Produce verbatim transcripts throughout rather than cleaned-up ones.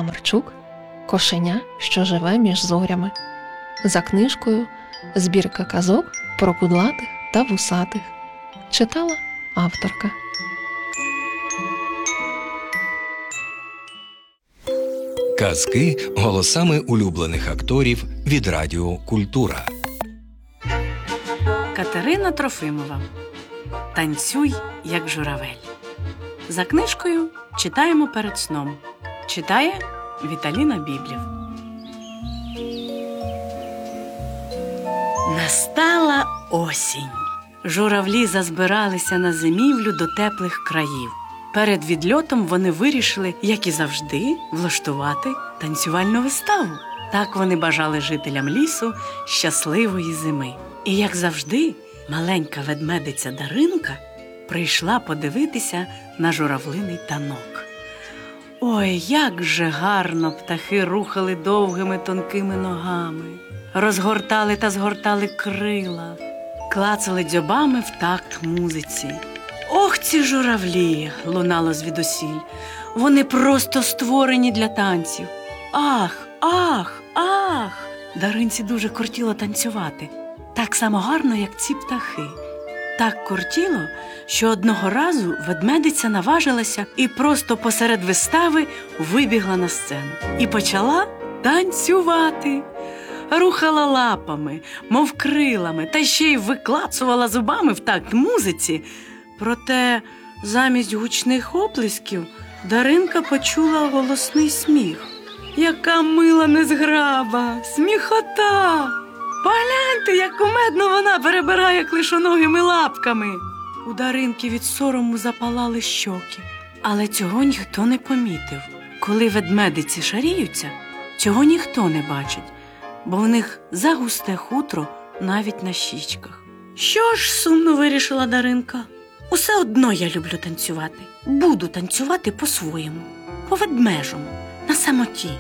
Марчук «Кошеня, що живе між зорями». За книжкою «Збірка казок про кудлатих та вусатих». Читала авторка. Казки голосами улюблених акторів від Радіо Культура. Катерина Трофимова «Танцюй, як журавель». За книжкою читаємо перед сном. Читає Віталіна Біблів. Настала осінь. Журавлі зазбиралися на зимівлю до теплих країв. Перед відльотом вони вирішили, як і завжди, влаштувати танцювальну виставу. Так вони бажали жителям лісу щасливої зими. І, як завжди, маленька ведмедиця Даринка прийшла подивитися на журавлиний танок. Ой, як же гарно птахи рухали довгими тонкими ногами, розгортали та згортали крила, клацали дзьобами в такт музиці. «Ох, ці журавлі!» – лунало звідусіль. «Вони просто створені для танців! Ах, ах, ах!» Даринці дуже кортіло танцювати. Так само гарно, як ці птахи. Так кортіло, що одного разу ведмедиця наважилася і просто посеред вистави вибігла на сцену. І почала танцювати. Рухала лапами, мов крилами, та ще й виклацувала зубами в такт музиці. Проте замість гучних оплесків Даринка почула голосний сміх. Яка мила незграба, сміхота! Погляньте, як кумедно вона перебирає клишоногими лапками. У Даринки від сорому запалали щоки. Але цього ніхто не помітив. Коли ведмедиці шаріються, цього ніхто не бачить, бо в них загусте хутро навіть на щічках. Що ж, сумно вирішила Даринка, усе одно я люблю танцювати. Буду танцювати по-своєму, по-ведмежому, на самоті.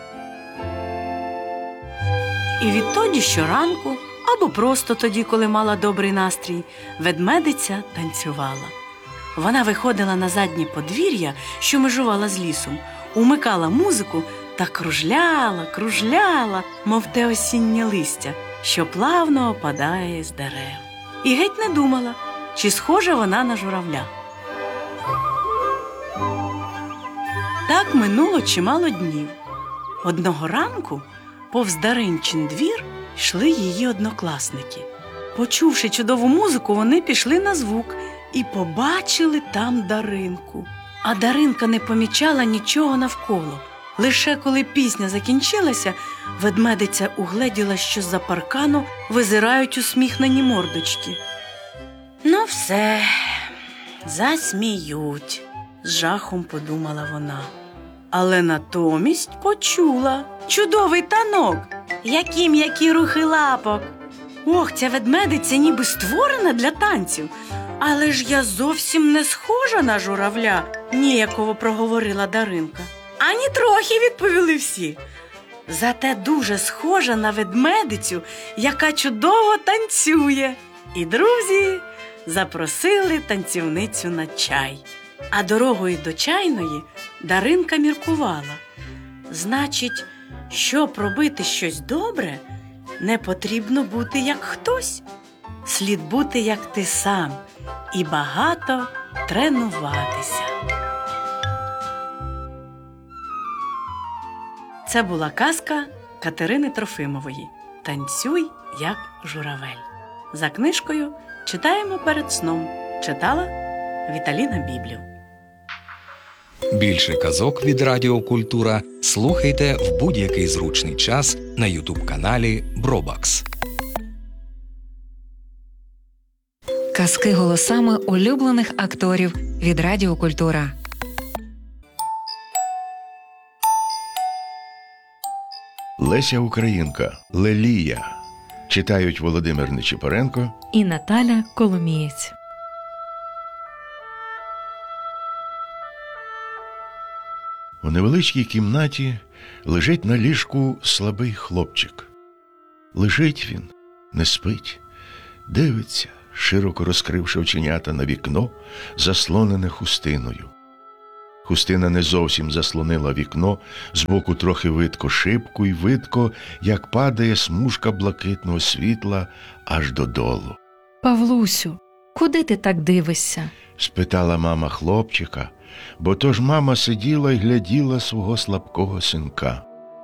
І відтоді щоранку, або просто тоді, коли мала добрий настрій, ведмедиця танцювала. Вона виходила на заднє подвір'я, що межувала з лісом, умикала музику та кружляла, кружляла, мов те осіннє листя, що плавно опадає з дерев. І геть не думала, чи схожа вона на журавля. Так минуло чимало днів. Одного ранку повз Даринчин двір йшли її однокласники. Почувши чудову музику, вони пішли на звук і побачили там Даринку. А Даринка не помічала нічого навколо. Лише коли пісня закінчилася, ведмедиця угледіла, що з-за паркану визирають усміхнені мордочки. «Ну все, засміють», – з жахом подумала вона. Але натомість почула чудовий танок, які м'які рухи лапок. Ох, ця ведмедиця ніби створена для танців. Але ж я зовсім не схожа на журавля, ніяково проговорила Даринка. Ані трохи, відповіли всі. Зате дуже схожа на ведмедицю, яка чудово танцює. І друзі запросили танцівницю на чай. А дорогою до чайної Даринка міркувала. Значить, щоб робити щось добре, не потрібно бути як хтось. Слід бути як ти сам і багато тренуватися. Це була казка Катерини Трофимової «Танцюй, як журавель». За книжкою читаємо перед сном. Читала Віталіна Біблів. Більше казок від Радіо Культура слухайте в будь-який зручний час на ютуб-каналі Бробакс. Казки голосами улюблених акторів від Радіо Культура. Леся Українка, Лелія. Читають Володимир Нечипоренко і Наталя Коломієць. У невеличкій кімнаті лежить на ліжку слабий хлопчик. Лежить він, не спить, дивиться, широко розкривши оченята на вікно, заслонене хустиною. Хустина не зовсім заслонила вікно, збоку трохи видко шибку й видко, як падає смужка блакитного світла аж додолу. Павлусю, куди ти так дивишся? Спитала мама хлопчика, бо то ж мама сиділа й гляділа свого слабкого синка.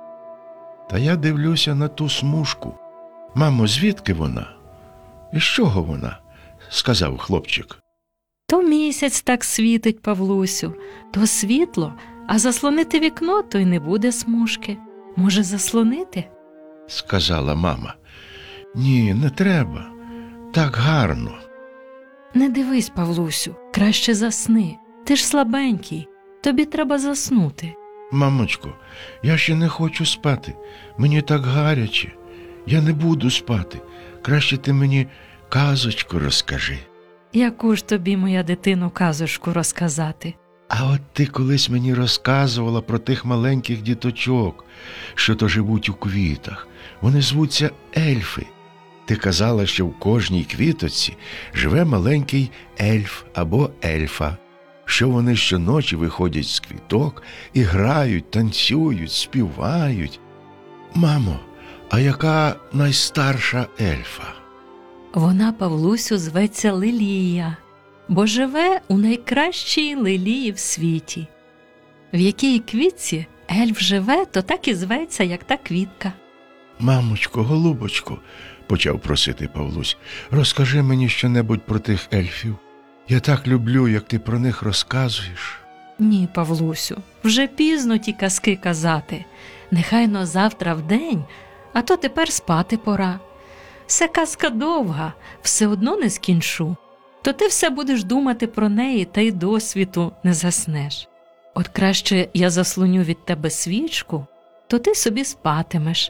Та я дивлюся на ту смужку. Мамо, звідки вона? І з чого вона? Сказав хлопчик. То місяць так світить, Павлусю, то світло, а заслонити вікно, то й не буде смужки. Може, заслонити? Сказала мама. Ні, не треба. Так гарно. Не дивись, Павлусю, краще засни. Ти ж слабенький, тобі треба заснути. Мамочко, я ще не хочу спати. Мені так гаряче. Я не буду спати. Краще ти мені казочку розкажи. Яку ж тобі, моя дитино, казочку розказати? А от ти колись мені розказувала про тих маленьких діточок, що то живуть у квітах. Вони звуться ельфи. Ти казала, що в кожній квіточці живе маленький ельф або ельфа, що вони щоночі виходять з квіток і грають, танцюють, співають. Мамо, а яка найстарша ельфа? Вона, Павлусю, зветься Лилія, бо живе у найкращій лилії в світі. В якій квітці ельф живе, то так і зветься, як та квітка. Мамочко, голубочко, почав просити Павлусь, розкажи мені щонебудь про тих ельфів. Я так люблю, як ти про них розказуєш. Ні, Павлусю, вже пізно ті казки казати. Нехайно завтра вдень, а то тепер спати пора. Все казка довга, все одно не скінчу. То ти все будеш думати про неї та й до світу не заснеш. От краще я заслоню від тебе свічку, то ти собі спатимеш.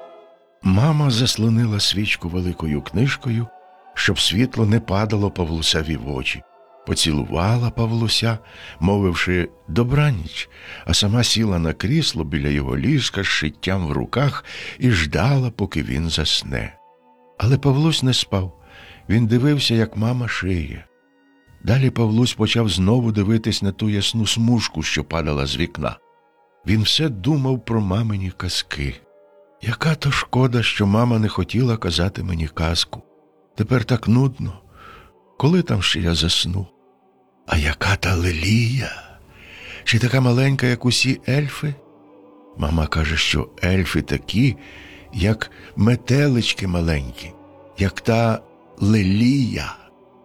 Мама заслонила свічку великою книжкою, щоб світло не падало Павлусеві в очі. Поцілувала Павлуся, мовивши «добраніч», а сама сіла на крісло біля його ліжка з шиттям в руках і ждала, поки він засне. Але Павлусь не спав. Він дивився, як мама шиє. Далі Павлусь почав знову дивитись на ту ясну смужку, що падала з вікна. Він все думав про мамині казки. Яка то шкода, що мама не хотіла казати мені казку. Тепер так нудно. Коли там ще я засну? А яка та Лилія? Чи така маленька, як усі ельфи? Мама каже, що ельфи такі, як метелички маленькі, як та Лилія.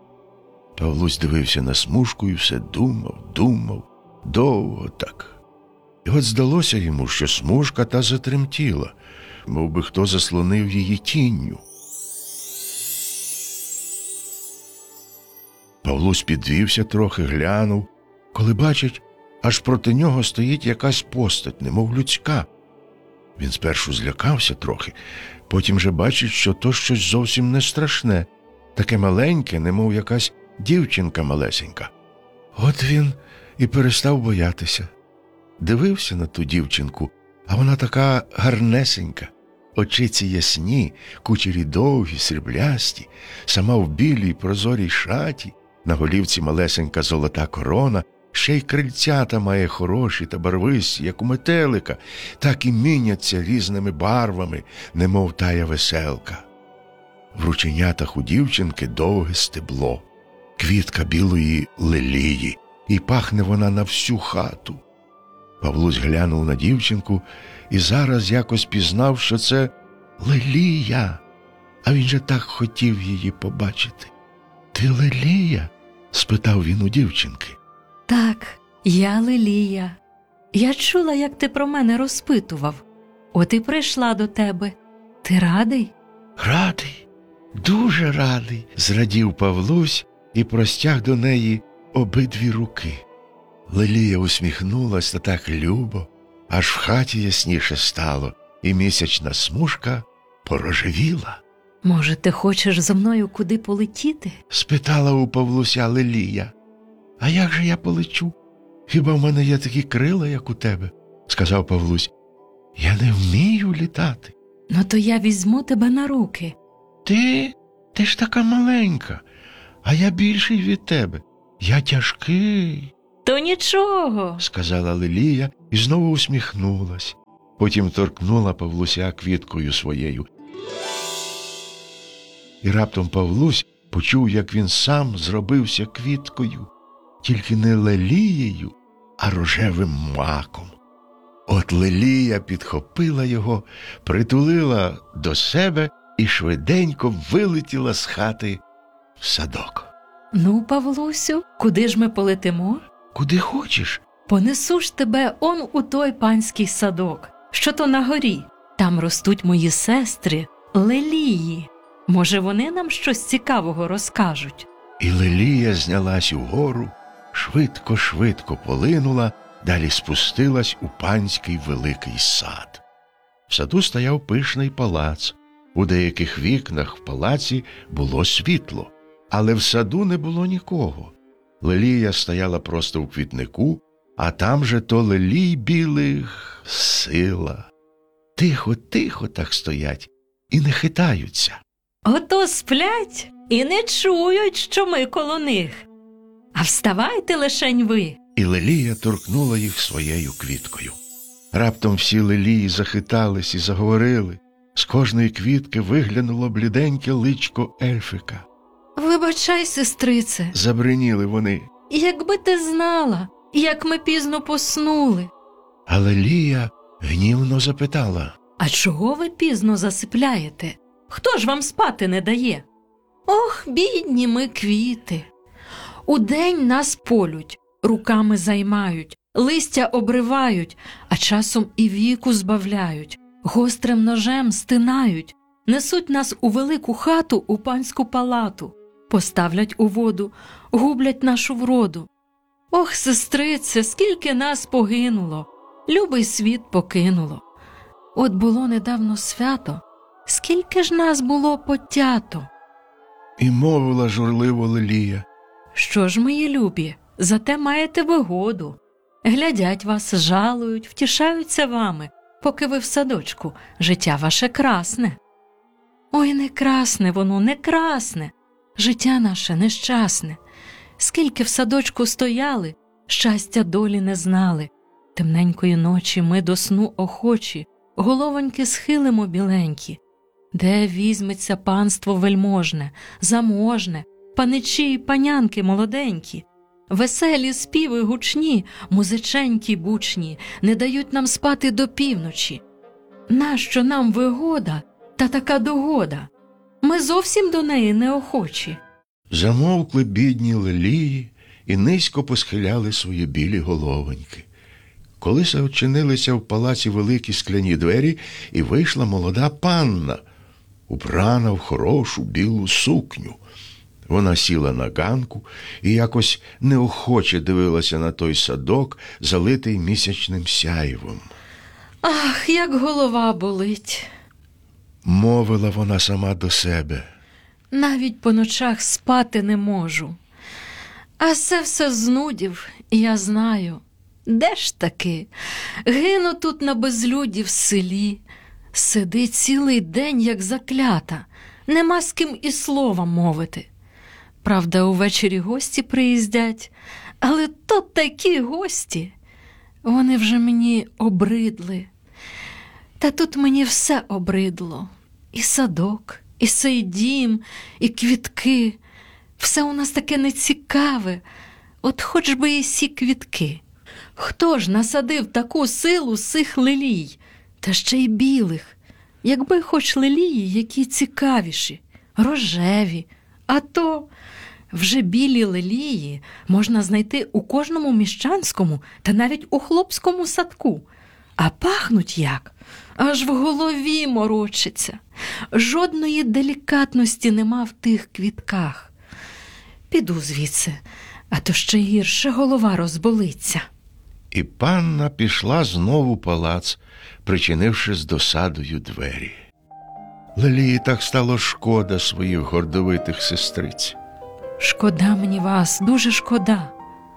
Павлусь дивився на смужку і все думав, думав, довго так. І от здалося йому, що смужка та затремтіла, мов би хто заслонив її тінню. Павлусь підвівся трохи, глянув, коли бачить, аж проти нього стоїть якась постать, немов людська. Він спершу злякався трохи, потім же бачить, що то щось зовсім не страшне, таке маленьке, немов якась дівчинка малесенька. От він і перестав боятися. Дивився на ту дівчинку, а вона така гарнесенька. Очиці ясні, кучері довгі, сріблясті, сама в білій прозорій шаті, на голівці малесенька золота корона, ще й крильцята має хороші та барвисті, як у метелика, так і міняться різними барвами, немов тая веселка. В рученятах у дівчинки довге стебло, квітка білої лилії, і пахне вона на всю хату. Павлусь глянув на дівчинку і зараз якось пізнав, що це Лилія, а він же так хотів її побачити. «Ти Лилія?» – спитав він у дівчинки. Так, я Лилія. Я чула, як ти про мене розпитував. От і прийшла до тебе. Ти радий? «Радий, дуже радий», – зрадів Павлусь і простяг до неї обидві руки. Лилія усміхнулась та так любо, аж в хаті ясніше стало, і місячна смужка порожевіла. Може, ти хочеш зо мною куди полетіти? – спитала у Павлуся Лилія. «А як же я полечу? Хіба в мене є такі крила, як у тебе?» – сказав Павлусь. «Я не вмію літати». Ну, то я візьму тебе на руки. «Ти? Ти ж така маленька, а я більший від тебе. Я тяжкий». То нічого. сказала Лилія і знову усміхнулась. Потім торкнула Павлуся квіткою своєю. І раптом Павлусь почув, як він сам зробився квіткою, тільки не лелією, а рожевим маком. От Лилія підхопила його, притулила до себе і швиденько вилетіла з хати в садок. Ну, Павлусю, куди ж ми полетимо? Куди хочеш? Понесу ж тебе он у той панський садок, що то на горі. Там ростуть мої сестри лелії. Може, вони нам щось цікавого розкажуть? І Лилія знялась угору, швидко-швидко полинула, далі спустилась у панський великий сад. В саду стояв пишний палац. У деяких вікнах в палаці було світло, але в саду не було нікого. Лилія стояла просто в квітнику, а там же то лилій білих сила. Тихо-тихо так стоять і не хитаються. Ото сплять і не чують, що ми коло них. А вставайте лишень ви. І Лилія торкнула їх своєю квіткою. Раптом всі лилії захитались і заговорили. З кожної квітки виглянуло бліденьке личко ельфика. Вибачай, сестрице, Забриніли вони. якби ти знала, як ми пізно поснули. А Лилія гнівно запитала. А чого ви пізно засипляєте? Хто ж вам спати не дає? Ох, бідні ми квіти. Удень нас полють, руками займають, листя обривають, а часом і віку збавляють, гострим ножем стинають, несуть нас у велику хату у панську палату, поставлять у воду, гублять нашу вроду. Ох, сестрице, скільки нас погинуло, любий світ покинуло. От було недавно свято, скільки ж нас було потято. І мовила журливо Лилія. Що ж, мої любі, зате маєте вигоду. Глядять вас, жалують, втішаються вами, поки ви в садочку, життя ваше красне. Ой, не красне воно, не красне, життя наше нещасне. Скільки в садочку стояли, щастя долі не знали. Темненької ночі ми до сну охочі, головоньки схилимо біленькі. Де візьметься панство вельможне, заможне, паничі й панянки молоденькі? Веселі співи гучні, музиченькі бучні, не дають нам спати до півночі. Нащо нам вигода та така догода? Ми зовсім до неї неохочі. Замовкли бідні лилії і низько посхиляли свої білі головоньки. Колись очинилися в палаці великі скляні двері, і вийшла молода панна, убрана в хорошу білу сукню. Вона сіла на ганку і якось неохоче дивилася на той садок, залитий місячним сяйвом. Ах, як голова болить. Мовила вона сама до себе. Навіть по ночах спати не можу. А це все знудів, і я знаю. Де ж таки? Гину тут на безлюді в селі. Сиди цілий день, як заклята. Нема з ким і слова мовити. Правда, увечері гості приїздять, але то такі гості. Вони вже мені обридли. Та тут мені все обридло. І садок, і сей дім, і квітки. Все у нас таке нецікаве. От хоч би і сі квітки. Хто ж насадив таку силу сих лилій, та ще й білих? Якби хоч лилії, які цікавіші, рожеві, а то вже білі лилії можна знайти у кожному міщанському та навіть у хлопському садку. А пахнуть як? Аж в голові морочиться. Жодної делікатності нема в тих квітках. Піду звідси, а то ще гірше голова розболиться. І панна пішла знову в палац, причинивши з досадою двері. Лилії так стало шкода своїх гордовитих сестриць. Шкода мені вас, дуже шкода.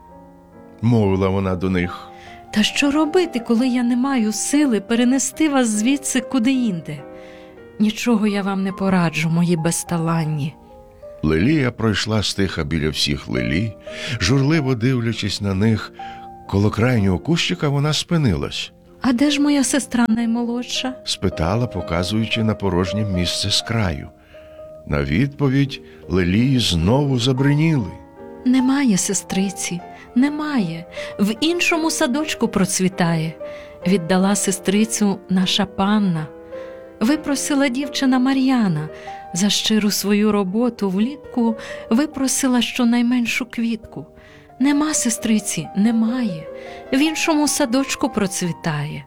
Мовила вона до них. Та що робити, коли я не маю сили перенести вас звідси куди-інде? Нічого я вам не пораджу, мої безталанні. Лелія пройшла стиха біля всіх лилій, журливо дивлячись на них. Коло крайнього кущика вона спинилась. А де ж моя сестра наймолодша? Спитала, показуючи на порожнє місце з краю. На відповідь лилії знову забриніли. Немає сестриці, немає. В іншому садочку процвітає. Віддала сестрицю наша панна. Випросила дівчина Мар'яна. За щиру свою роботу влітку випросила щонайменшу квітку. Нема сестриці, немає. В іншому садочку процвітає.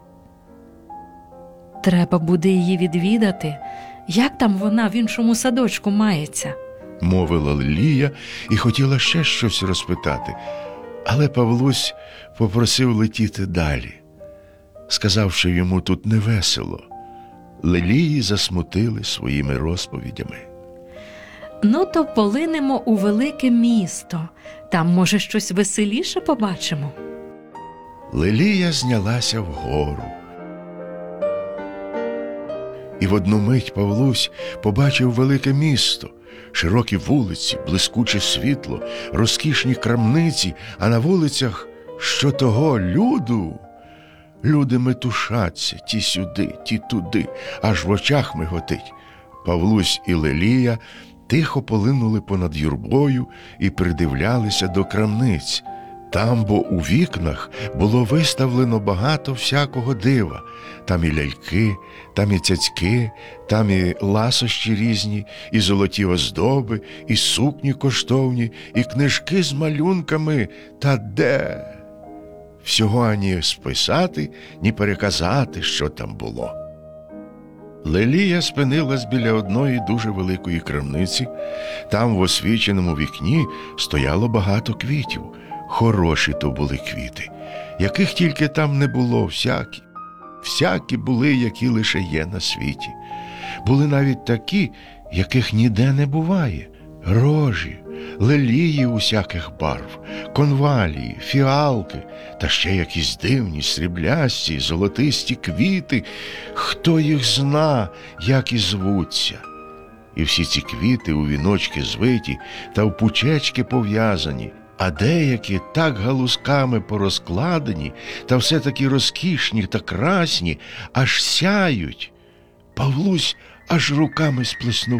Треба буде її відвідати. Як там вона в іншому садочку мається? Мовила Лилія і хотіла ще щось розпитати, але Павлусь попросив летіти далі. Сказав, що йому тут невесело. Лилії засмутили своїми розповідями. Ну, то полинемо у велике місто. Там, може, щось веселіше побачимо. Лилія знялася вгору. І в одну мить Павлусь побачив велике місто, широкі вулиці, блискуче світло, розкішні крамниці, а на вулицях що того люду. Люди метушаться, ті сюди, ті туди, аж в очах миготить. Павлусь і Лилія тихо полинули понад юрбою і придивлялися до крамниць. Там, бо у вікнах було виставлено багато всякого дива. Там і ляльки, там і цяцьки, там і ласощі різні, і золоті оздоби, і сукні коштовні, і книжки з малюнками. Та де? Всього ані списати, ні переказати, що там було. Лилія спинилась біля одної дуже великої крамниці. Там в освіченому вікні стояло багато квітів. Хороші то були квіти, яких тільки там не було, всякі. Всякі були, які лише є на світі. Були навіть такі, яких ніде не буває. Рожі, лилії усяких барв, конвалії, фіалки, та ще якісь дивні, сріблясті, золотисті квіти. Хто їх зна, як і звуться. І всі ці квіти у віночки звиті та в пучечки пов'язані, а деякі так галузками порозкладені, та все такі розкішні та красні, аж сяють. Павлусь аж руками сплеснув.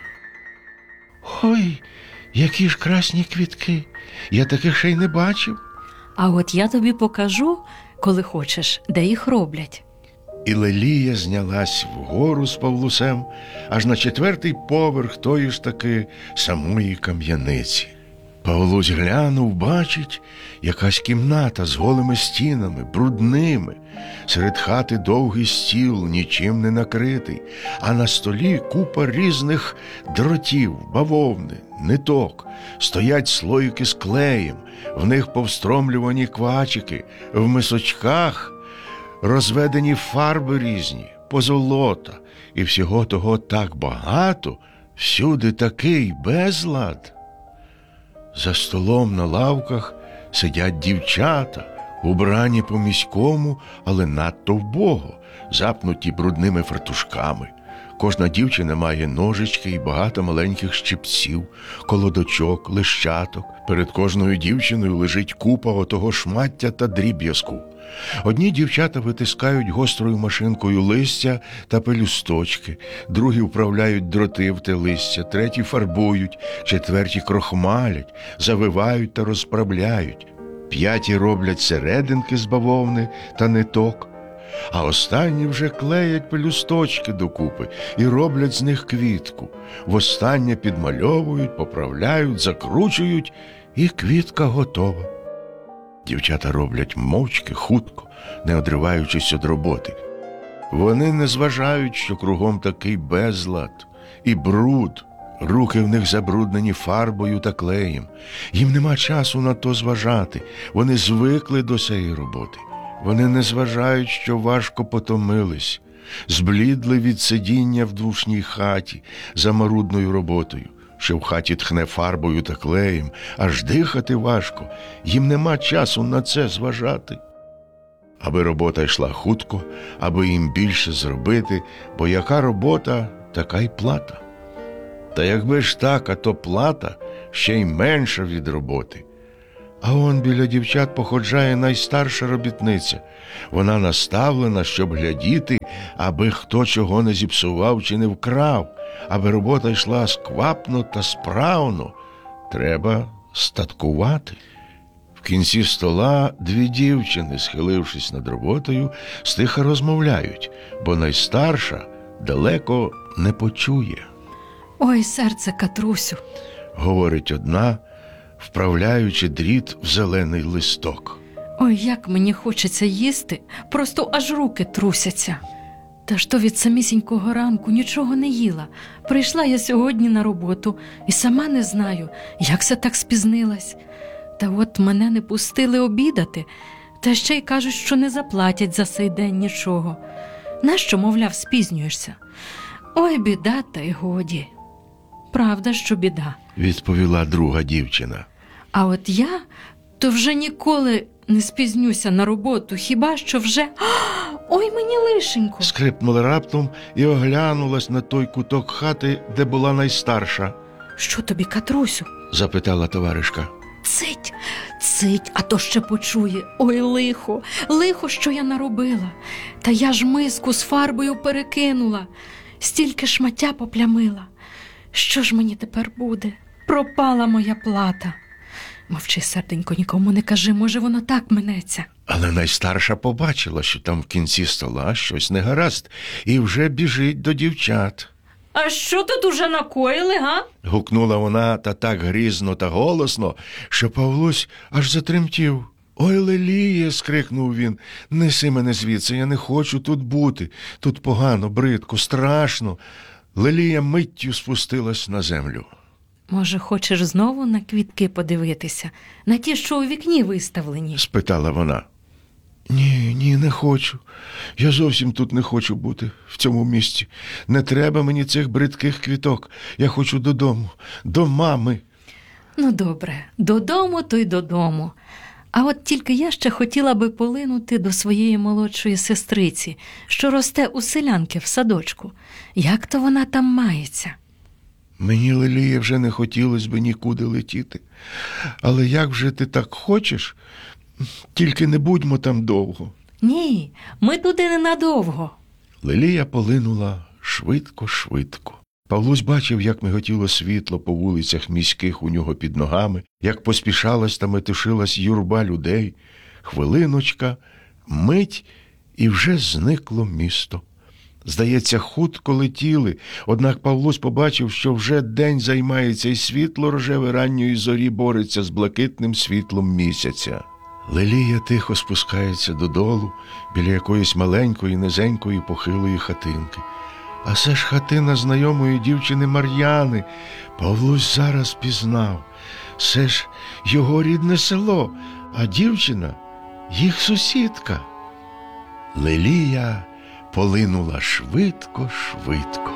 Ой, які ж красні квітки! Я таких ще й не бачив. А от я тобі покажу, коли хочеш, де їх роблять. І Лилія знялась вгору з Павлусем аж на четвертий поверх тої ж таки самої кам'яниці. Павлусь глянув, бачить, якась кімната з голими стінами, брудними. Серед хати довгий стіл, нічим не накритий, а на столі купа різних дротів, бавовни, ниток. Стоять слоїки з клеєм, в них повстромлювані квачики, в мисочках розведені фарби різні, позолота. І всього того так багато, всюди такий безлад. За столом на лавках сидять дівчата, убрані по-міському, але надто вбого, запнуті брудними фартушками. Кожна дівчина має ножички і багато маленьких щипців, колодочок, лищаток. Перед кожною дівчиною лежить купа отого шмаття та дріб'язку. Одні дівчата витискають гострою машинкою листя та пелюсточки, другі вправляють дроти в те листя, треті фарбують, четверті крохмалять, завивають та розправляють, п'яті роблять серединки з бавовни та ниток, а останні вже клеять пелюсточки докупи і роблять з них квітку. Востаннє підмальовують, поправляють, закручують, і квітка готова. Дівчата роблять мовчки, хутко, не одриваючись від роботи. Вони не зважають, що кругом такий безлад і бруд. Руки в них забруднені фарбою та клеєм. Їм нема часу на то зважати. Вони звикли до цієї роботи. Вони не зважають, що важко потомились, зблідли від сидіння в душній хаті за марудною роботою, що в хаті тхне фарбою та клеєм, аж дихати важко, їм нема часу на це зважати. Аби робота йшла хутко, аби їм більше зробити, бо яка робота, така й плата. Та якби ж так, а то плата ще й менша від роботи. А он біля дівчат походжає найстарша робітниця. Вона наставлена, щоб глядіти, аби хто чого не зіпсував чи не вкрав, аби робота йшла сквапно та справно. Треба статкувати. В кінці стола дві дівчини, схилившись над роботою, стиха розмовляють, бо найстарша далеко не почує. Ой, серце, Катрусю, Говорить одна, вправляючи дріт в зелений листок. ой, як мені хочеться їсти, просто аж руки трусяться. Та ж то від самісінького ранку нічого не їла. Прийшла я сьогодні на роботу і сама не знаю, як се так спізнилась. Та от мене не пустили обідати, та ще й кажуть, що не заплатять за сей день нічого. Нащо, мовляв, спізнюєшся? Ой, біда, та й годі. Правда, що біда. Відповіла друга дівчина. А от я то вже ніколи не спізнюся на роботу, хіба що вже... Ой, мені лишенько. Скрипнула раптом і оглянулась на той куток хати, де була найстарша. Що тобі, Катрусю? Запитала товаришка. Цить, цить, а то ще почує. Ой, лихо, лихо, що я наробила. Та я ж миску з фарбою перекинула, стільки шмаття поплямила. Що ж мені тепер буде? Пропала моя плата. Мовчи, серденько, нікому не кажи, може воно так минеться. Але найстарша побачила, що там в кінці стола щось негаразд, і вже біжить до дівчат. А що тут уже накоїли, га? Гукнула вона та так грізно та голосно, що Павлусь аж затремтів. «Ой, Леліє!» – скрикнув він. «Неси мене звідси, я не хочу тут бути. Тут погано, бридко, страшно». Лелія миттю спустилась на землю. Може, хочеш знову на квітки подивитися? На ті, що у вікні виставлені? Спитала вона. «Ні, ні, не хочу. Я зовсім тут не хочу бути, в цьому місці. Не треба мені цих бридких квіток. Я хочу додому, до мами». Ну, добре, додому, то й додому. А от тільки я ще хотіла би полинути до своєї молодшої сестриці, що росте у селянки в садочку. Як то вона там мається? Мені, Лелія, вже не хотілося б нікуди летіти. Але як вже ти так хочеш, тільки не будьмо там довго. Ні, ми туди ненадовго. Лелія полинула швидко-швидко. Павлусь бачив, як миготіло світло по вулицях міських у нього під ногами, як поспішалась та метушилась юрба людей. Хвилиночка, мить, і вже зникло місто. Здається, хутко летіли, однак Павлусь побачив, що вже день займається, і світло рожеве ранньої зорі бореться з блакитним світлом місяця. Лелія тихо спускається додолу біля якоїсь маленької, низенької, похилої хатинки. А це ж хатина знайомої дівчини Мар'яни. Павлусь зараз пізнав. Це ж його рідне село, а дівчина – їх сусідка. Лелія полинула швидко-швидко.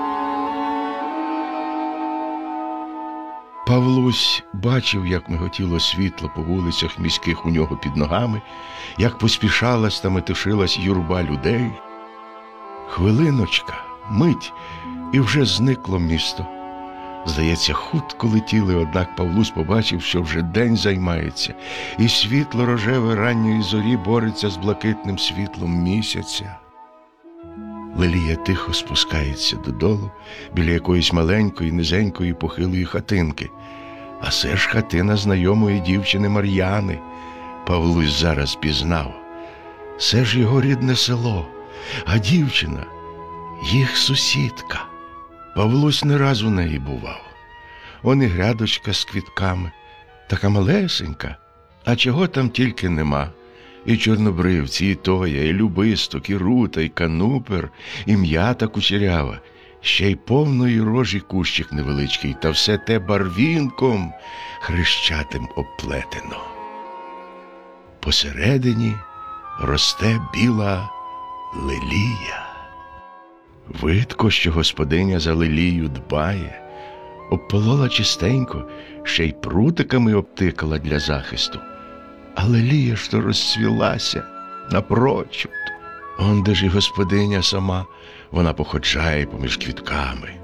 Павлусь бачив, як миготіло світло по вулицях міських у нього під ногами, як поспішалась та метушилась юрба людей. Хвилиночка, мить, і вже зникло місто. Здається, хутко летіли, однак Павлусь побачив, що вже день займається, і світло рожеве ранньої зорі бореться з блакитним світлом місяця. Лелія тихо спускається додолу біля якоїсь маленької, низенької, похилої хатинки. А це ж хатина знайомої дівчини Мар'яни. Павлусь зараз пізнав. Це ж його рідне село, а дівчина – їх сусідка. Павлусь не раз у неї бував. Он і грядочка з квітками, така малесенька, а чого там тільки нема. І чорнобривці, і тоя, і любисток, і рута, і канупер, і м'ята кучерява, ще й повної рожі кущик невеличкий, та все те барвінком хрещатим обплетено. Посередині росте біла лелія. Видко, що господиня за лелію дбає, обполола чистенько, ще й прутиками обтикала для захисту. А лелія ж то розцвілася напрочуд. Он де ж і господиня сама, вона походжає поміж квітками.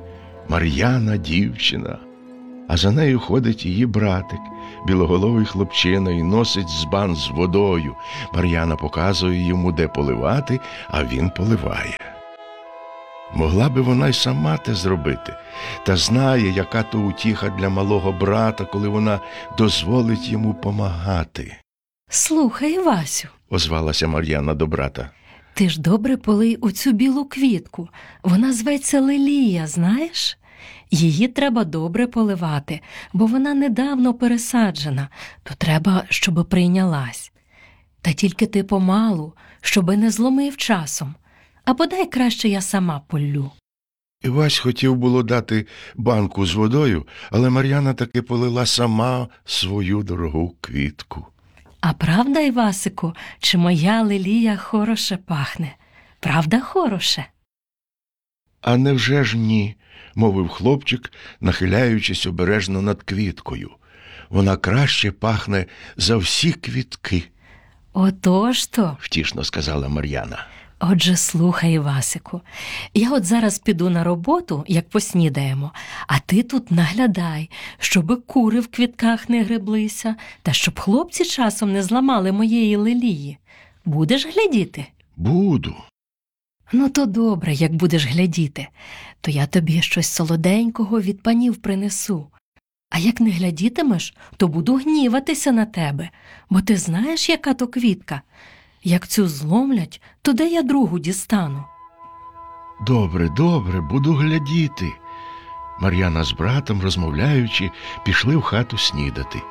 Мар'яна дівчина, а за нею ходить її братик, білоголовий хлопчина, і носить збан з водою. Мар'яна показує йому, де поливати, а він поливає. Могла би вона й сама те зробити, та знає, яка то утіха для малого брата, коли вона дозволить йому помагати. Слухай, Васю, Озвалася Мар'яна до брата. ти ж добре полий оцю білу квітку. Вона зветься лилія, знаєш? Її треба добре поливати, бо вона недавно пересаджена, то треба, щоб прийнялась. Та тільки ти помалу, щоби не зломив часом. А бодай краще я сама поллю. Івась хотів було дати банку з водою, але Мар'яна таки полила сама свою дорогу квітку. А правда, Івасику, чи моя лилія хороше пахне? Правда, хороше? А невже ж ні, мовив хлопчик, нахиляючись обережно над квіткою. Вона краще пахне за всі квітки, Отож то. втішно сказала Мар'яна. Отже, слухай, Івасику, я от зараз піду на роботу, як поснідаємо, а ти тут наглядай, щоби кури в квітках не греблися, та щоб хлопці часом не зламали моєї лилії. Будеш глядіти? Буду. Ну, то добре, як будеш глядіти, то я тобі щось солоденького від панів принесу. А як не глядітимеш, то буду гніватися на тебе, бо ти знаєш, яка то квітка. Як цю зломлять, то де я другу дістану? Добре, добре, буду глядіти. Мар'яна з братом, розмовляючи, пішли в хату снідати.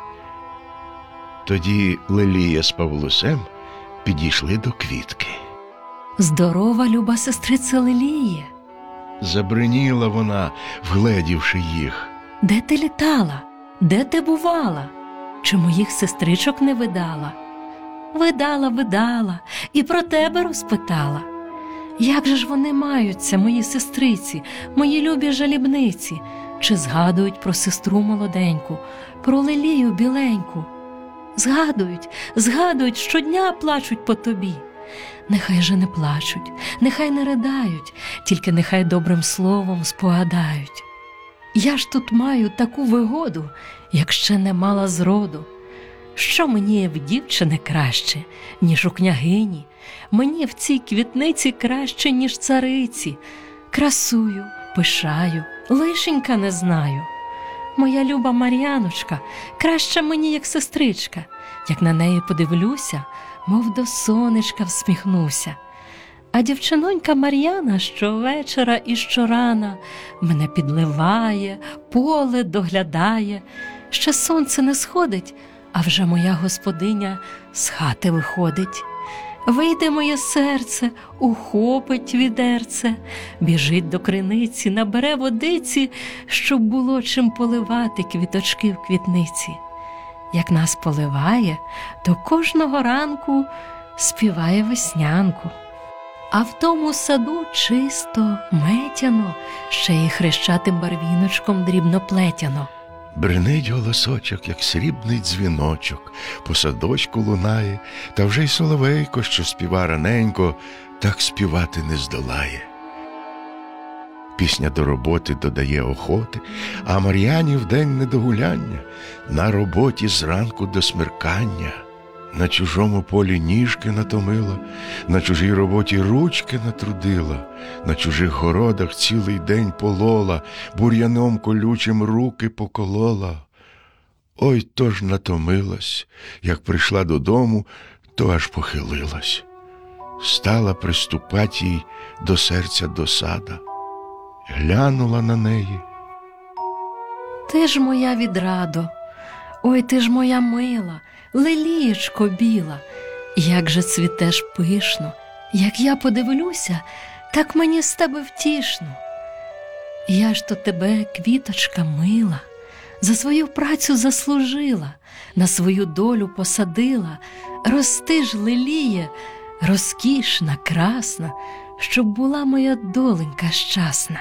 Тоді Лилія з Павлусем підійшли до квітки. Здорова, люба сестриця Лиліє, Забриніла вона, вгледівши їх. де ти літала? Де ти бувала? Чи моїх сестричок не видала? Видала, видала, і про тебе розпитала. Як же ж вони маються, мої сестриці, мої любі жалібниці? Чи згадують про сестру молоденьку, про Лилію біленьку? Згадують, згадують, щодня плачуть по тобі. Нехай же не плачуть, нехай не riдають, тільки нехай добрим словом спогадають. Я ж тут маю таку вигоду, як ще не мала зроду. Що мені в дівчини краще, ніж у княгині? Мені в цій квітниці краще, ніж цариці. Красую, пишаю, лишенька не знаю. Моя люба Мар'яночка краща мені, як сестричка. Як на неї подивлюся, мов до сонечка всміхнуся. А дівчинонька Мар'яна щовечора і щорана мене підливає, поле доглядає. Ще сонце не сходить, а вже моя господиня з хати виходить. Вийде моє серце, ухопить відерце, біжить до криниці, набере водиці, щоб було чим поливати квіточки в квітниці. Як нас поливає, то кожного ранку співає веснянку. А в тому саду чисто, метяно, ще й хрещатим барвіночком дрібно плетяно. Бринить голосочок, як срібний дзвіночок, по садочку лунає, та вже й соловейко, що співа раненько, так співати не здолає. Пісня до роботи додає охоти, а Мар'яні вдень недогуляння, на роботі зранку до смеркання. На чужому полі ніжки натомила, на чужій роботі ручки натрудила, на чужих городах цілий день полола, бур'яном колючим руки поколола. Ой, то ж натомилась, як прийшла додому, то аж похилилась. Стала приступать їй до серця досада. Глянула на неї. Ти ж моя відрадо, ой, ти ж моя мила, лилієчко біла, як же цвітеш пишно, як я подивлюся, так мені з тебе втішно. Я ж то тебе, квіточка мила, за свою працю заслужила, на свою долю посадила, рости ж, лиліє, розкішна, красна, щоб була моя доленька щасна.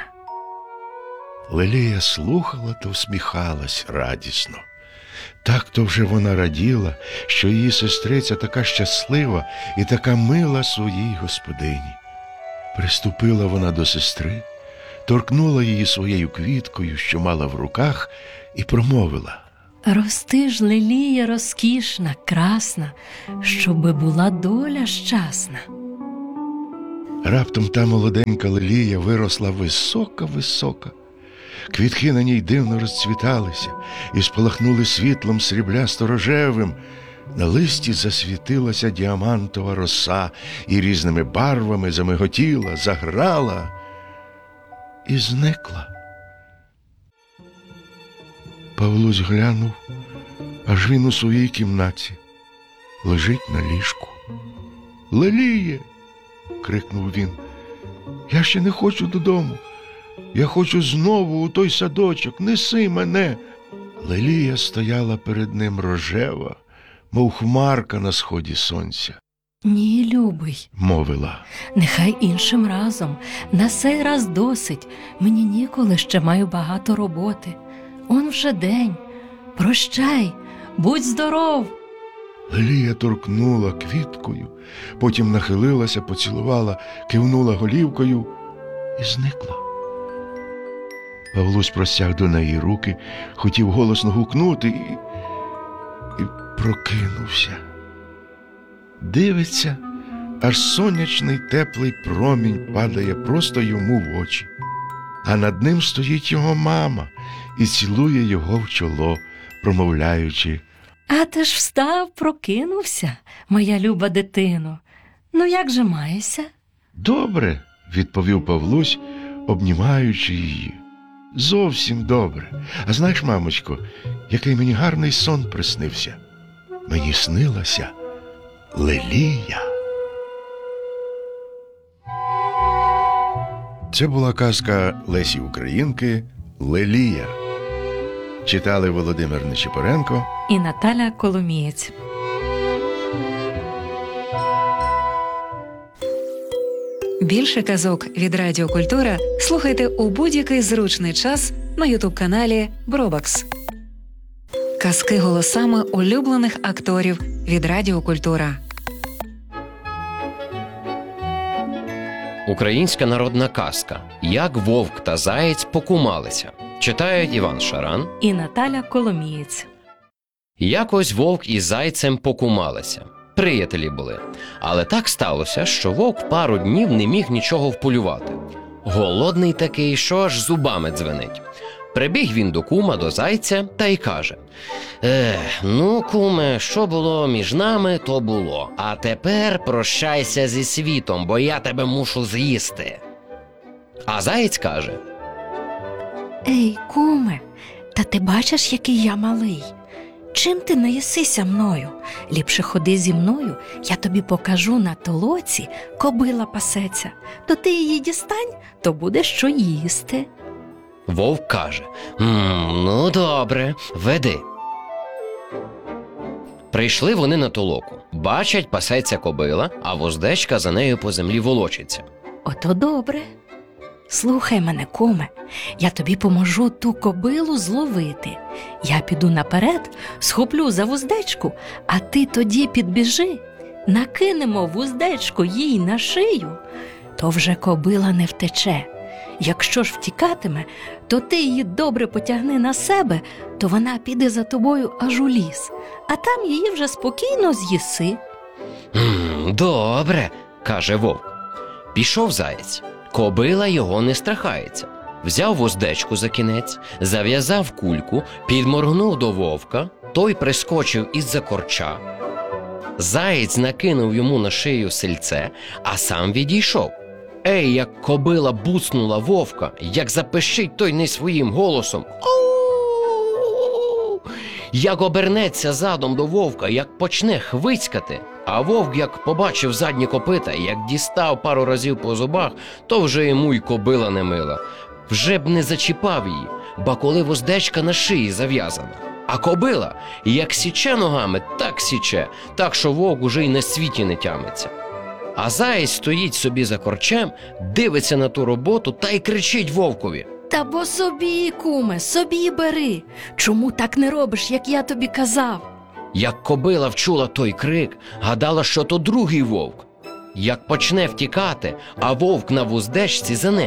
Лилія слухала та всміхалась радісно. Так то вже вона раділа, що її сестриця така щаслива і така мила своїй господині. Приступила вона до сестри, торкнула її своєю квіткою, що мала в руках, і промовила: Рости ж, лелія розкішна, красна, щоби була доля щасна. Раптом та молоденька лелія виросла висока-висока. Квітки на ній дивно розцвіталися і спалахнули світлом сріблясто-рожевим. На листі засвітилася діамантова роса і різними барвами замиготіла, заграла і зникла. Павлусь глянув, аж він у своїй кімнаті лежить на ліжку. «Леліє!» – крикнув він. «Я ще не хочу додому. Я хочу знову у той садочок. Неси мене!» Лелія стояла перед ним рожева, мов хмарка на сході сонця. Ні, любий, Мовила: нехай іншим разом, на сей раз досить, мені ніколи, ще маю багато роботи. Он вже день, прощай, будь здоров. Лелія торкнула квіткою, потім нахилилася, поцілувала, кивнула голівкою і зникла. Павлусь простяг до неї руки, хотів голосно гукнути і, і прокинувся. Дивиться, аж сонячний теплий промінь падає просто йому в очі. А над ним стоїть його мама і цілує його в чоло, промовляючи: А ти ж встав, прокинувся, моя люба дитино. Ну як же маєшся? «Добре», – відповів Павлусь, обнімаючи її. «Зовсім добре. А знаєш, мамочко, який мені гарний сон приснився? Мені снилася Лелія». Це була казка Лесі Українки «Лелія». Читали Володимир Нечипоренко І Наталя Коломієць. Більше казок від Радіо Культура слухайте у будь-який зручний час на ютуб-каналі Бробакс. Казки голосами улюблених акторів від Радіо Культура. Українська народна казка «Як вовк та заєць покумалися». Читають Іван Шаран І Наталя Коломієць. Якось вовк із зайцем покумалися. Приятелі були. Але так сталося, що вовк пару днів не міг нічого вполювати. Голодний такий, що аж зубами дзвенить. Прибіг він до кума, до зайця, та й каже: «Ех, ну, куме, що було між нами, то було. А тепер прощайся зі світом, бо я тебе мушу з'їсти». А заєць каже: Ей, куме, та ти бачиш, який я малий? Чим ти не їсися мною? Ліпше ходи зі мною, я тобі покажу на толоці, кобила пасеться. То ти її дістань, то буде що їсти. Вовк каже: «М, ну добре, веди». Прийшли вони на толоку. Бачать, пасеться кобила, а вуздечка за нею по землі волочиться. Ото добре. Слухай мене, куме, я тобі поможу ту кобилу зловити. Я піду наперед, схоплю за вуздечку, а ти тоді підбіжи, накинемо вуздечку їй на шию, то вже кобила не втече. Якщо ж втікатиме, то ти її добре потягни на себе, то вона піде за тобою аж у ліс, а там її вже спокійно з'їси. «М, добре», – каже вовк. Пішов заєць. Кобила його не страхається. Взяв вуздечку за кінець, зав'язав кульку, підморгнув до вовка, той прискочив із-за корча. Заєць накинув йому на шию сильце, а сам відійшов. Ей, як кобила буцнула вовка, як запищить той не своїм голосом. «Ау!» Як обернеться задом до вовка, як почне хвицькати. А вовк, як побачив задні копита, як дістав пару разів по зубах, то вже йому й кобила не мила. Вже б не зачіпав її, ба коли вуздечка на шиї зав'язана. А кобила, як січе ногами, так січе, так що вовк уже й на світі не тямиться. А заєць стоїть собі за корчем, дивиться на ту роботу та й кричить вовкові: Та бо собі, куме, собі бери. Чому так не робиш, як я тобі казав? Як кобила вчула той крик, гадала, що то другий вовк. Як почне втікати, а вовк на вуздечці за нею.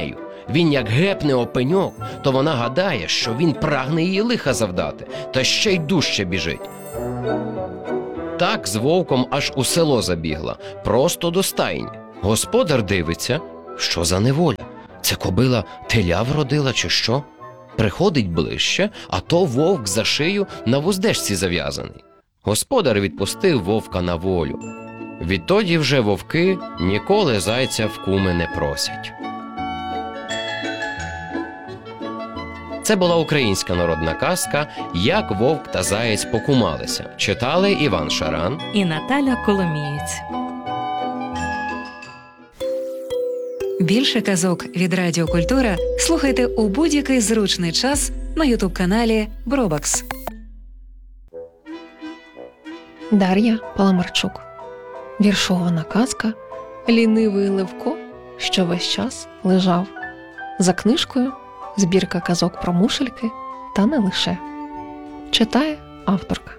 Він як гепне о пеньок, то вона гадає, що він прагне її лиха завдати, та ще й дужче біжить. Так з вовком аж у село забігла, просто до стайні. Господар дивиться, що за неволя. Це кобила теля вродила чи що? Приходить ближче, а то вовк за шию на вуздечці зав'язаний. Господар відпустив вовка на волю. Відтоді вже вовки ніколи зайця в куми не просять. Це була українська народна казка «Як вовк та заєць покумалися». Читали Іван Шаран І Наталя Коломієць. Більше казок від Радіо Культура слухайте у будь-який зручний час на ютуб-каналі Бробакс. Дар'я Паламарчук. Віршована казка «Лінивий Левко, що весь час лежав». За книжкою «Збірка казок про мушельки та не лише». Читає авторка.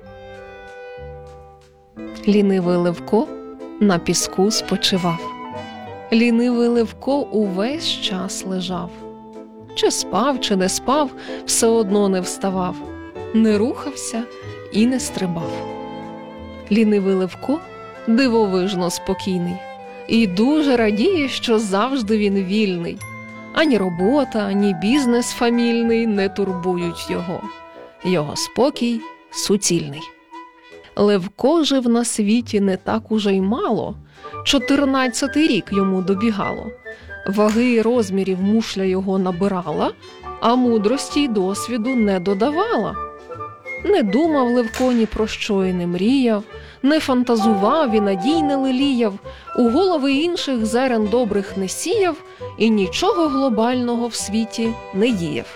Лінивий Левко на піску спочивав. Лінивий Левко увесь час лежав. Чи спав, чи не спав, все одно не вставав, не рухався і не стрибав. Лінивий Левко дивовижно спокійний і дуже радіє, що завжди він вільний. Ані робота, ані бізнес фамільний не турбують його. Його спокій суцільний. Левко жив на світі не так уже й мало. Чотирнадцятий рік йому добігало. Ваги й розмірів мушля його набирала, а мудрості й досвіду не додавала. Не думав Левко ні про що й не мріяв, не фантазував і надій не леліяв, у голови інших зерен добрих не сіяв і нічого глобального в світі не діяв.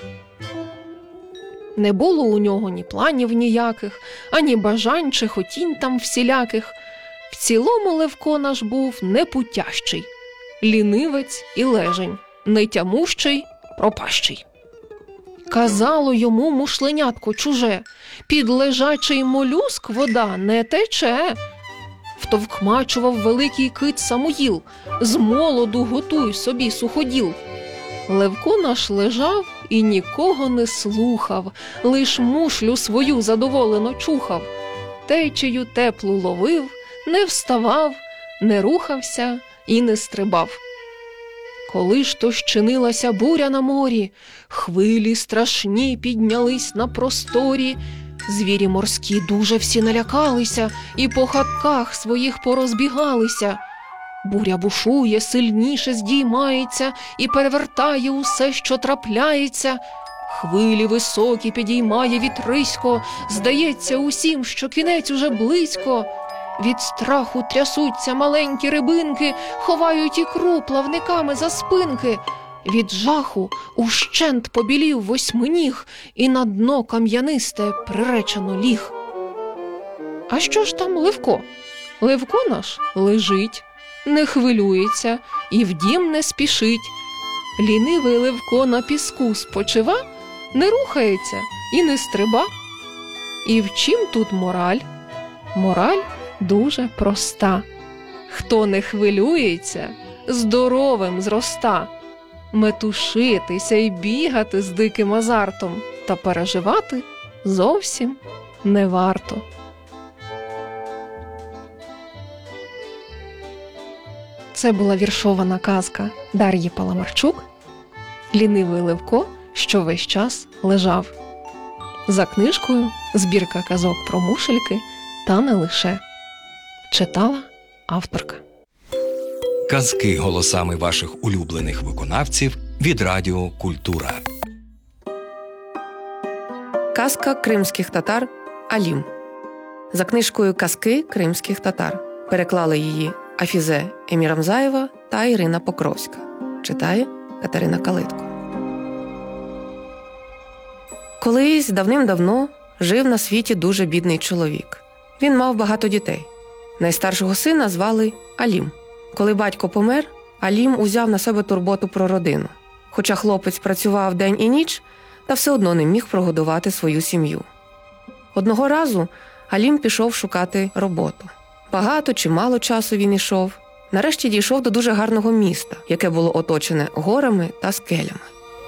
Не було у нього ні планів ніяких, ані бажань чи хотінь там всіляких. В цілому Левко наш був непутящий, лінивець і лежень, нетямущий, пропащий. Казало йому мушленятко чуже: під лежачий молюск вода не тече. Втовкмачував великий кит Самуїл: з молоду готуй собі суходіл. Левко наш лежав і нікого не слухав, лиш мушлю свою задоволено чухав. Течею теплу ловив, не вставав, не рухався і не стрибав. Коли ж то щинилася буря на морі, хвилі страшні піднялись на просторі, звірі морські дуже всі налякалися і по хатках своїх порозбігалися. Буря бушує, сильніше здіймається і перевертає усе, що трапляється. Хвилі високі підіймає вітрисько, здається усім, що кінець уже близько. Від страху трясуться маленькі рибинки, ховають ікру плавниками за спинки. Від жаху ущент побілів восьминіг і на дно кам'янисте приречено ліг. А що ж там Левко? Левко наш лежить, не хвилюється і в дім не спішить. Лінивий Левко на піску спочива, не рухається і не стриба. І в чим тут мораль? Мораль дуже проста. Хто не хвилюється, здоровим зроста. Метушитися й бігати з диким азартом та переживати зовсім не варто. Це була віршована казка Дар'ї Паламарчук «Лінивий Левко, що весь час лежав». За книжкою «Збірка казок про мушельки та не лише». Читала авторка. Казки голосами ваших улюблених виконавців від Радіо Культура. Казка кримських татар «Алім». За книжкою «Казки кримських татар». Переклали її Афізе Емірамзаєва та Ірина Покровська. Читає Катерина Калитко. Колись давним-давно жив на світі дуже бідний чоловік. Він мав багато дітей. Найстаршого сина звали Алім. Коли батько помер, Алім узяв на себе турботу про родину. Хоча хлопець працював день і ніч, та все одно не міг прогодувати свою сім'ю. Одного разу Алім пішов шукати роботу. Багато чи мало часу він ішов, Нарешті дійшов до дуже гарного міста, яке було оточене горами та скелями.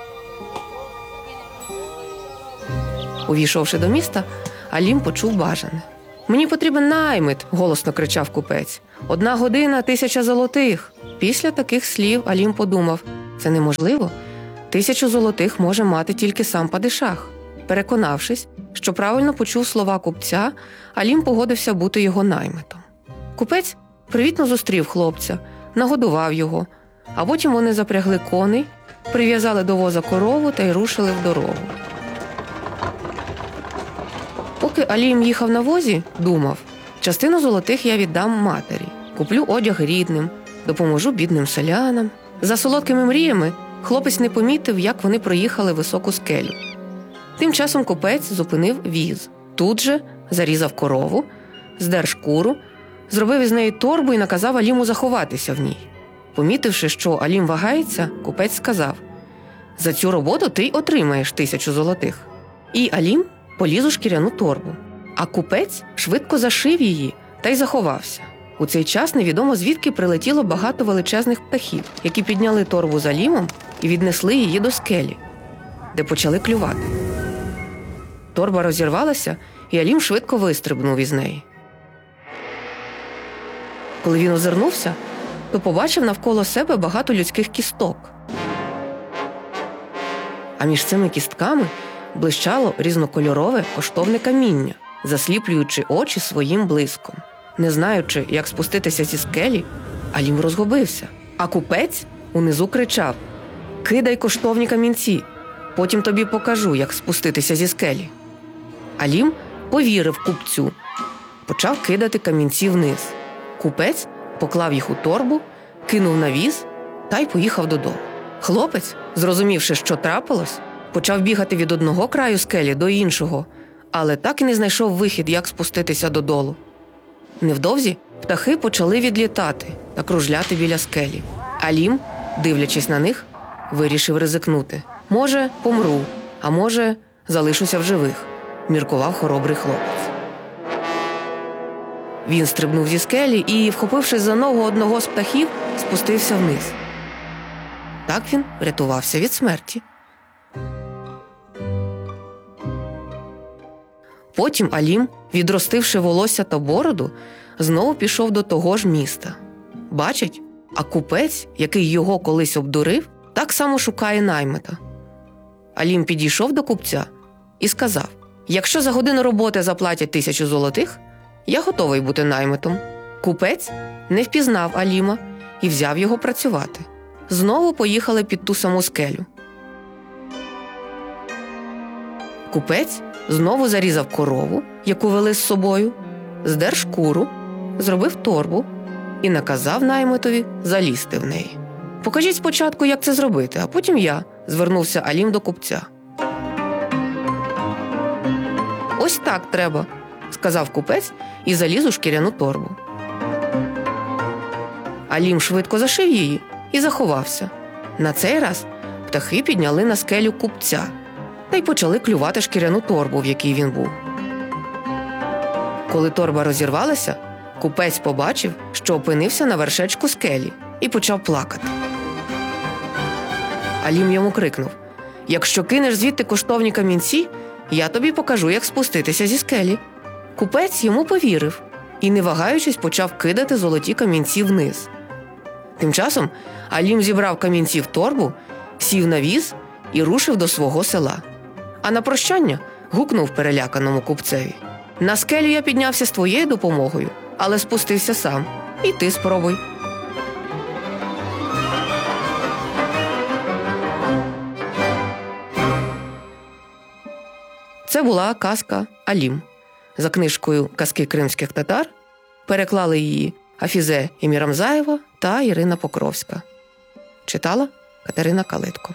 Увійшовши до міста, Алім почув бажане. «Мені потрібен наймит!» – голосно кричав купець. «Одна година – тисяча золотих!» Після таких слів Алім подумав – це неможливо. Тисячу золотих може мати тільки сам падишах. Переконавшись, що правильно почув слова купця, Алім погодився бути його наймитом. Купець привітно зустрів хлопця, нагодував його, а потім вони запрягли коней, прив'язали до воза корову та й рушили в дорогу. Поки Алім їхав на возі, думав, частину золотих я віддам матері, куплю одяг рідним, допоможу бідним селянам. За солодкими мріями хлопець не помітив, як вони проїхали високу скелю. Тим часом купець зупинив віз. Тут же зарізав корову, здер шкуру, зробив із неї торбу і наказав Аліму заховатися в ній. Помітивши, що Алім вагається, купець сказав: «За цю роботу ти й отримаєш тисячу золотих». І Алім поліз у шкіряну торбу, а купець швидко зашив її та й заховався. У цей час невідомо звідки прилетіло багато величезних птахів, які підняли торбу з Алімом і віднесли її до скелі, де почали клювати. Торба розірвалася, і Алім швидко вистрибнув із неї. Коли він озирнувся, то побачив навколо себе багато людських кісток. А між цими кістками блищало різнокольорове коштовне каміння, засліплюючи очі своїм блиском. Не знаючи, як спуститися зі скелі, Алім розгубився. А купець унизу кричав: «Кидай коштовні камінці, потім тобі покажу, як спуститися зі скелі». Алім повірив купцю, почав кидати камінці вниз. Купець поклав їх у торбу, кинув на віз та й поїхав додому. Хлопець, зрозумівши, що трапилось, почав бігати від одного краю скелі до іншого, але так і не знайшов вихід, як спуститися додолу. Невдовзі птахи почали відлітати та кружляти біля скелі. Алім, дивлячись на них, вирішив ризикнути. «Може, помру, а може, залишуся в живих», – міркував хоробрий хлопець. Він стрибнув зі скелі і, вхопившись за ногу одного з птахів, спустився вниз. Так він врятувався від смерті. Потім Алім, відростивши волосся та бороду, знову пішов до того ж міста. Бачить, а купець, який його колись обдурив, так само шукає наймита. Алім підійшов до купця і сказав: «Якщо за годину роботи заплатять тисячу золотих, я готовий бути наймитом». Купець не впізнав Аліма і взяв його працювати. Знову поїхали під ту саму скелю. Купець знову зарізав корову, яку вели з собою, здер шкуру, зробив торбу і наказав наймитові залізти в неї. «Покажіть спочатку, як це зробити, а потім я», – звернувся Алім до купця. «Ось так треба», – сказав купець і заліз у шкіряну торбу. Алім швидко зашив її і заховався. На цей раз птахи підняли на скелю купця та й почали клювати шкіряну торбу, в якій він був. Коли торба розірвалася, купець побачив, що опинився на вершечку скелі, і почав плакати. Алім йому крикнув: «Якщо кинеш звідти коштовні камінці, я тобі покажу, як спуститися зі скелі». Купець йому повірив і, не вагаючись, почав кидати золоті камінці вниз. Тим часом Алім зібрав камінці в торбу, сів на віз і рушив до свого села. А на прощання гукнув переляканому купцеві: «На скелю я піднявся з твоєю допомогою, але спустився сам. І ти спробуй». Це була казка «Алім» за книжкою «Казки кримських татар». Переклали її Афізе Емірамзаєва та Ірина Покровська. Читала Катерина Калитко.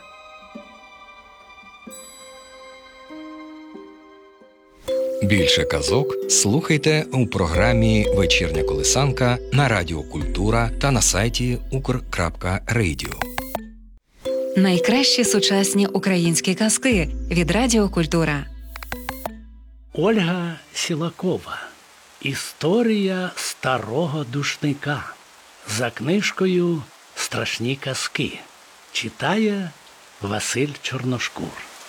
Більше казок слухайте у програмі «Вечірня колисанка» на Радіо Культура та на сайті укр крапка радіо. Найкращі сучасні українські казки від Радіо Культура. Ольга Сілакова. Історія старого душника. за книжкою «Страшні казки». Читає Василь Чорношкур.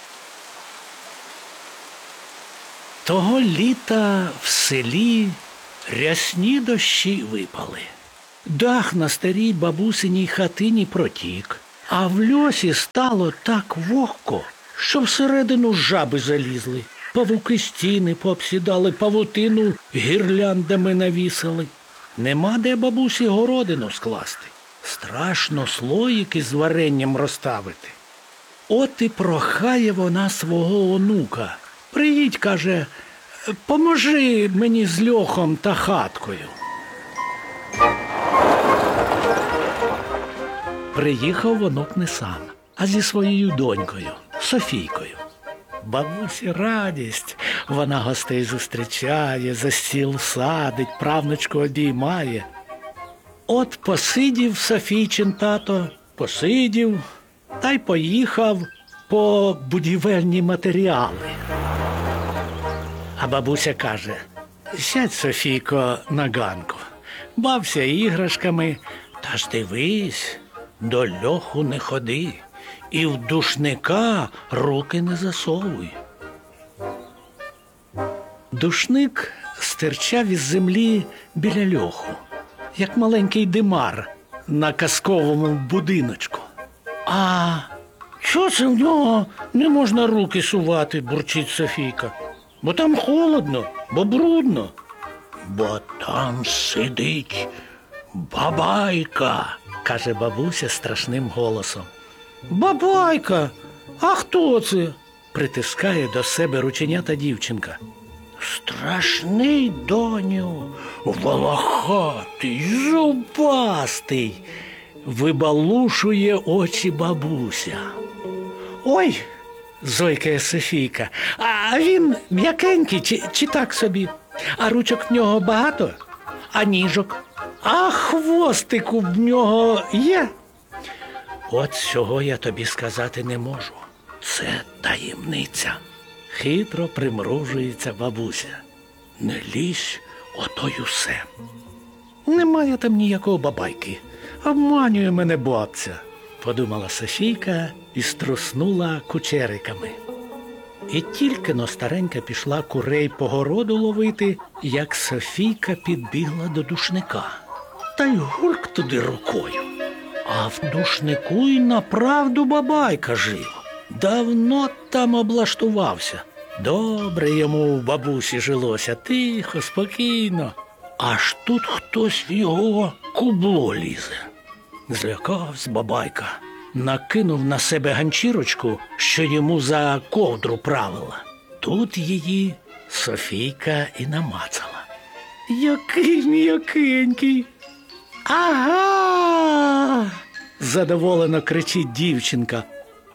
Того літа в селі рясні дощі випали. Дах на старій бабусиній хатині протік, а в льосі стало так вогко, що всередину жаби залізли. Павуки стіни пообсідали, павутину гірляндами навісили. Нема де бабусі городину скласти. Страшно слоїки з варенням розставити. От і прохає вона свого онука. Приїдь, каже, поможи мені з льохом та хаткою. Приїхав онук не сам, а зі своєю донькою, Софійкою. Бабусі радість, вона гостей зустрічає, за стіл садить, правнучку обіймає. От посидів Софійчин тато, посидів, та й поїхав по будівельні матеріали. А бабуся каже, сядь, Софійко, на ганку, бався іграшками, та ж дивись, до льоху не ходи і в душника руки не засовуй. Душник стирчав із землі біля льоху, як маленький димар на казковому будиночку. А чого це в нього не можна руки сувати, бурчить Софійка? Бо там холодно, бо брудно. Бо там сидить бабайка, каже бабуся страшним голосом. Бабайка? А хто це? Притискає до себе рученята дівчинка. Страшний, доню, волохатий, зубастий, вибалушує очі бабуся. Ой, зойкає Софійка, а він м'якенький чи, чи так собі? А ручок в нього багато? А ніжок? А хвостику в нього є? От цього я тобі сказати не можу. Це таємниця. Хитро примружується бабуся. Не лізь, ото й усе. Немає там ніякого бабайки. Обманює мене бабця, подумала Софійка і струснула кучериками. І тільки-но старенька пішла курей по городу ловити, як Софійка підбігла до душника. Та й гурк туди рукою. А в душнику й направду бабайка жив. Давно там облаштувався. Добре йому в бабусі жилося, тихо, спокійно. Аж тут хтось в його кубло лізе. Злякався бабайка, накинув на себе ганчірочку, що йому за ковдру правила. Тут її Софійка і намацала. Який м'якенький! Ага! Задоволено кричить дівчинка.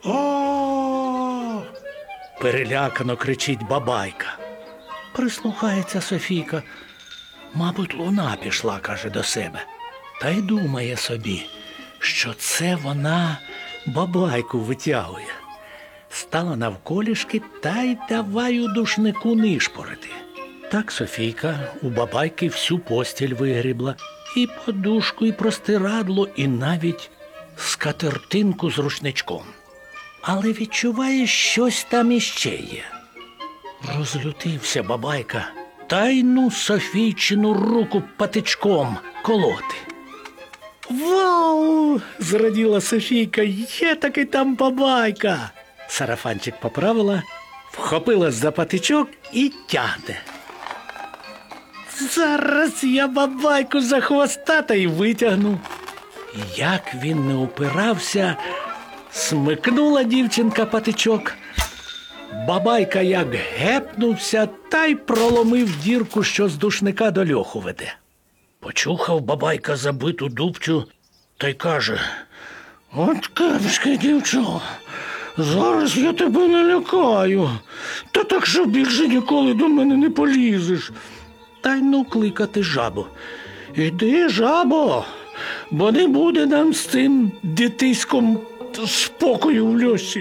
О! Перелякано кричить бабайка. Прислухається Софійка. Мабуть, луна пішла, каже до себе. Та й думає собі, що це вона бабайку витягує. Стала навколішки та й давай у душнику нишпорити. Так Софійка у бабайки всю постіль вигрібла. І подушку, і простирадло, і навіть скатертинку з рушничком. Але відчуває, щось там іще є. Розлютився бабайка, та й ну Софійчину руку патичком колоти. Вау! Зраділа Софійка, є таки там бабайка. Сарафанчик поправила, вхопила за патичок і тягне. Зараз я бабайку за хвоста та й витягну. Як він не упирався, смикнула дівчинка патичок. Бабайка як гепнувся, та й проломив дірку, що з душника до льоху веде. Почухав бабайка забиту дубцю та й каже: «От кепське дівчо, зараз я тебе налякаю, та так, що більше ніколи до мене не полізеш». Та й ну кликати жабу. «Іди, жабо, бо не буде нам з цим дитиськом спокою в льосі».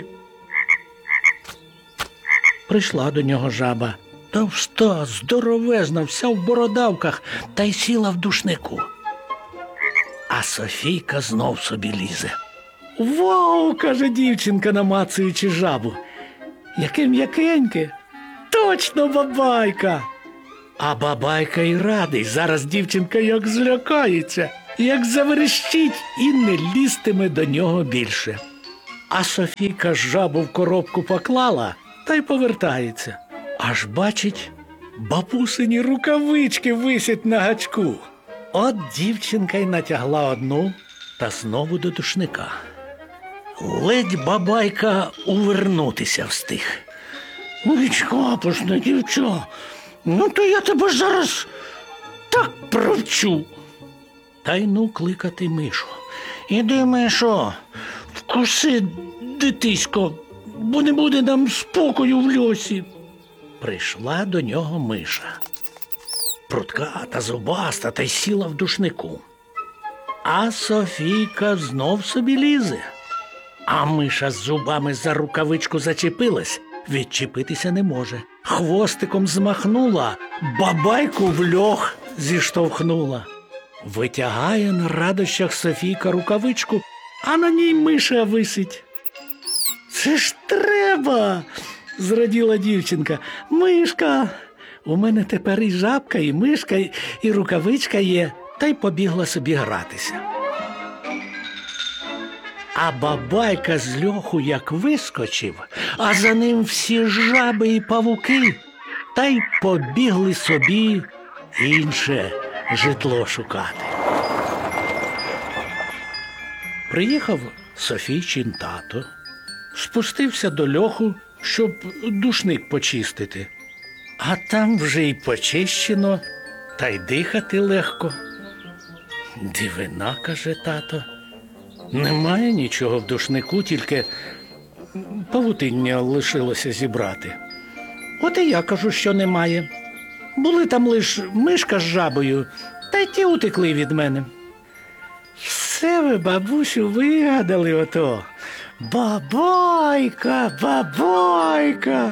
Прийшла до нього жаба, товста, здоровезна, вся в бородавках, та й сіла в душнику. А Софійка знов собі лізе. «Вау!» – каже дівчинка, намацуючи жабу. «Яке м'якеньке! Точно бабайка!» А бабайка й радий. Зараз дівчинка як злякається, як заверещить і не лізтиме до нього більше. А Софійка жабу в коробку поклала та й повертається. Аж бачить, бабусині рукавички висять на гачку. От дівчинка й натягла одну та знову до душника. Ледь бабайка увернутися встиг. «Ой, капусне, дівча, ну то я тебе зараз так провчу!» Та й ну кликати Мишу. «Іди, Мишо, вкуси, дитисько, бо не буде нам спокою в льосі!» Прийшла до нього Миша. Прудка та зубаста, та й сіла в душнику. А Софійка знов собі лізе. А Миша з зубами за рукавичку зачепилась, відчепитися не може. Хвостиком змахнула, бабайку в льох зіштовхнула. Витягає на радощах Софійка рукавичку, а на ній Миша висить. «Це ж треба!» – зраділа дівчинка. «Мишка! У мене тепер і жабка, і мишка, і рукавичка є», та й побігла собі гратися. А бабайка з льоху як вискочив, а за ним всі жаби і павуки, та й побігли собі інше житло шукати. Приїхав Софійчин тато, спустився до льоху, щоб душник почистити. А там вже й почищено, та й дихати легко. «Дивина», – каже тато, – «немає нічого в душнику, тільки павутиння лишилося зібрати». «От і я кажу, що немає. Були там лиш мишка з жабою, та й ті утекли від мене». «Все ви, бабусю, вигадали ото. Бабайка, бабайка!»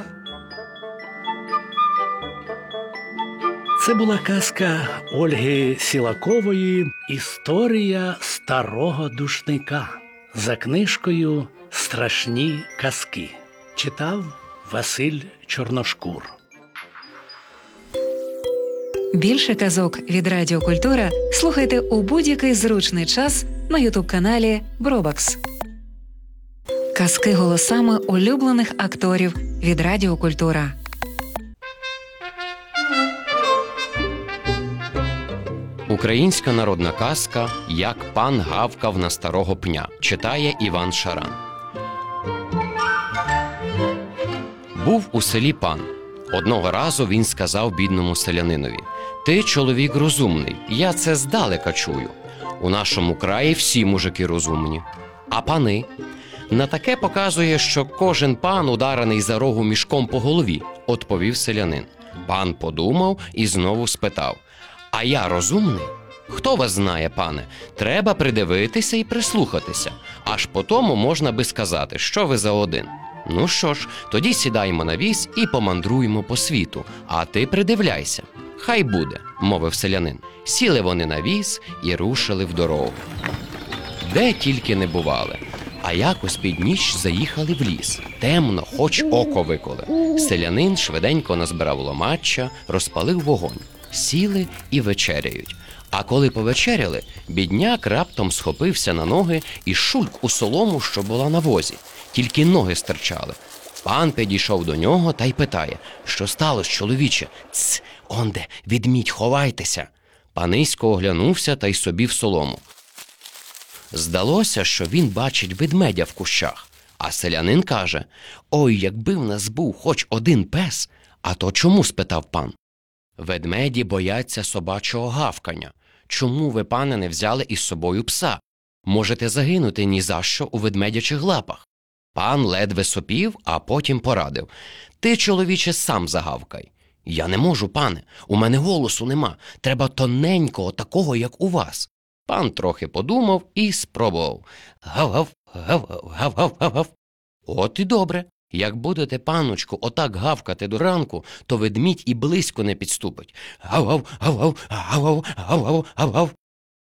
Це була казка Ольги Сілакової «Історія старого душника» за книжкою «Страшні казки». Читав Василь Чорношкур. Більше казок від Радіо Культура слухайте у будь-який зручний час на ютуб-каналі Бробакс. Казки голосами улюблених акторів від Радіо Культура. Українська народна казка «Як пан гавкав на старого пня» читає Іван Шаран. Був у селі пан. Одного разу він сказав бідному селянинові: «Ти чоловік розумний, я це здалека чую. У нашому краї всі мужики розумні. А пани?» «На таке показує, що кожен пан ударений за рогу мішком по голові», – відповів селянин. Пан подумав і знову спитав: «А я розумний?» «Хто вас знає, пане? Треба придивитися і прислухатися. Аж по тому можна би сказати, що ви за один». «Ну що ж, тоді сідаймо на віз і помандруємо по світу, а ти придивляйся». «Хай буде», – мовив селянин. Сіли вони на віз і рушили в дорогу. Де тільки не бували. А якось під ніч заїхали в ліс. Темно, хоч око виколи. Селянин швиденько назбирав ломаччя, розпалив вогонь. Сіли і вечеряють. А коли повечеряли, бідняк раптом схопився на ноги і шульк у солому, що була на возі. Тільки ноги стирчали. Пан підійшов до нього та й питає: «Що сталося, чоловіче?» «Цс, онде, відмідь, ховайтеся». Панисько оглянувся та й собі в солому. Здалося, що він бачить ведмедя в кущах. А селянин каже: «Ой, якби в нас був хоч один пес». «А то чому?» – спитав пан. «Ведмеді бояться собачого гавкання. Чому ви, пане, не взяли із собою пса? Можете загинути ні за що у ведмедячих лапах». Пан ледве сопів, а потім порадив: «Ти, чоловіче, сам загавкай». «Я не можу, пане, у мене голосу нема, треба тоненького, такого, як у вас». Пан трохи подумав і спробував: «Гав-гав, гав-гав, гав-гав, гав-гав». «От і добре. Як будете, паночку, отак гавкати до ранку, то ведмідь і близько не підступить. Гав-гав, гав-гав, гав-гав, гав-гав, гав-гав».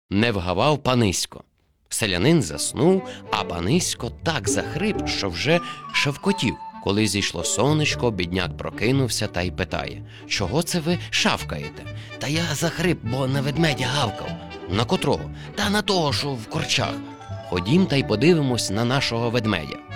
не вгавав панисько. Селянин заснув, а панисько так захрип, що вже шавкотів. Коли зійшло сонечко, бідняк прокинувся та й питає: «Чого це ви шавкаєте?» «Та я захрип, бо на ведмедя гавкав». «На котрого?» «Та на того, що в корчах». «Ходім та й подивимось на нашого ведмедя».